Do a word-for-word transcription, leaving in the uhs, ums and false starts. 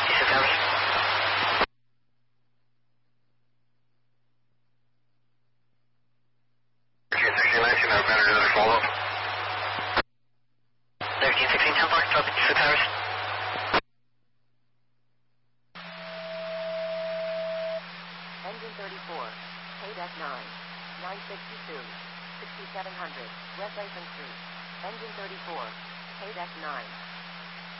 Houston Towers. thirteen sixteen nineteen, I've got another follow-up. thirteen sixteen Temple, drop it Houston Towers. Engine thirty-four, K deck nine, nine sixty-two, sixty-seven hundred, West Latham Street. Engine thirty-four, K deck nine.